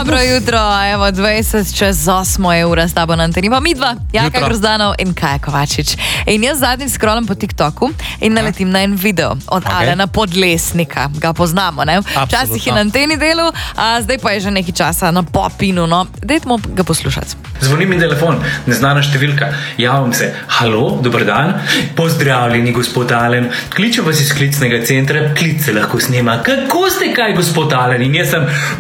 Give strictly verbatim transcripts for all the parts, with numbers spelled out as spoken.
Dobro jutro, evo dvajset čez osmo je ura s tabo na anteni. Pa midva, Jaka Grozdanov in Kaja Kovačič. In jaz zadnjič scrollam po TikToku in naletim na en video od okay. Alena Podlesnika. Ga poznamo, ne? Včasih je na anteni delu, a zdaj pa je že nekaj časa na popinu, no. Dajmo ga poslušati. Zvoni mi telefon, neznana številka. Javim se, halo, dober dan, pozdravljeni gospod Alen, kličem vas iz klicnega centra, klic se lahko snema. Kako ste kaj, gospod Alen? In jaz sem,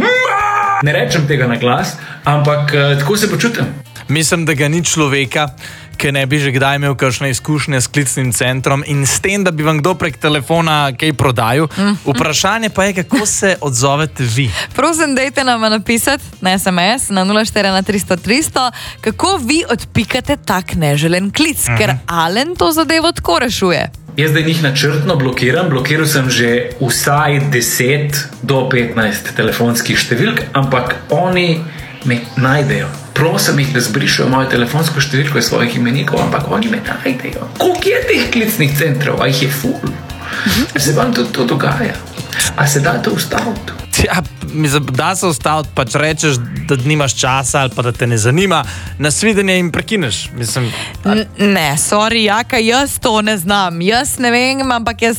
ne rečem tega na glas, ampak uh, tako se počutim. Mislim, da ga ni človeka, ki ne bi že kdaj imel kakšne izkušnje s klicnim centrom in s tem, da bi vam kdo prek telefona kaj prodajal. Mm. Vprašanje pa je, kako se odzovete vi. Prosim, dajte nam napisati na es em es na nula štiri na tristo tristo, kako vi odpikate tak neželen klic, mm-hmm. ker Alen to zadevo tako rešuje. Jaz zdaj njih načrtno blokiram, blokiral sem že vsaj deset do petnajst telefonskih številk, ampak oni me najdejo. Prosim jih, da zbrišajo mojo telefonsko številko iz svojih imenikov, ampak oni me najdejo. Koliko je teh klicnih centrov? A jih je ful? Mm-hmm. Se vam tudi to dogaja? A se da to ustaviti? Ja, mislim, da se ustaviti, pač rečeš, da nimaš časa ali pa da te ne zanima, nasvidenje in prekineš. Mislim, a... Ne, sorry, Jaka, jaz to ne znam. Jaz ne vem, ampak jaz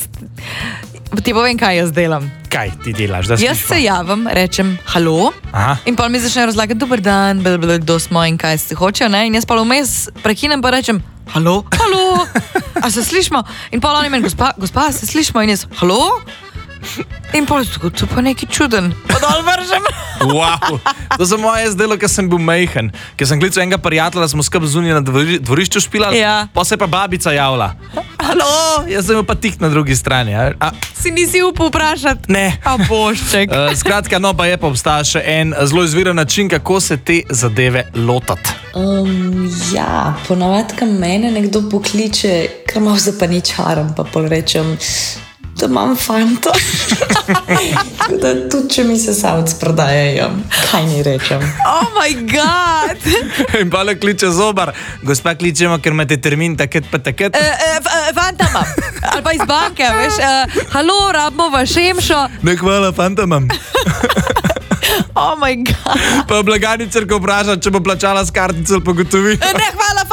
ti povem, kaj jaz delam. Kaj ti delaš? Jaz se javim, rečem halo. Aha. In pa mi začne razlagati, dober dan, blablabla, kdo smo in kaj se hočejo, ne? In jaz pa vmes prekinem pa rečem halo, halo, a se slišimo? In pa oni meni, gospa, gospa, se slišimo? In jaz, halo? In pa to pa nekaj čuden. Pa dol vržem. Wow. To za moje zdelo, ker sem bil mejhen. Ker sem klical enega prijatelja, da smo skupaj zunaj na dvorišču špilali, ja. Pa se je pa babica javila. Halo, jaz sem pa tik na drugi strani. A... Si nisi upal vprašati? Ne. A bošček. uh, skratka, no pa je pa obstaja še en zelo izviren način, kako se te zadeve lotati. Um, ja, ponavadi, ko mene nekdo pokliče, ker malo zapaničaram, pa pol rečem, da imam fanta. Da tudi, če mi se savc prodajajo, kaj ni rečem. Oh my god! In pa le kliče zobar. Gospa, kličemo, ker imate termin taket pa taket. E, e, fanta imam. Ali pa iz banke, veš. E, halo, rabimo vaš emšo. Ne, hvala, fanta imam. Oh my god. Pa blagajničarka vpraša, če bo plačala s kartico ali pa gotovi. Ne, hvala,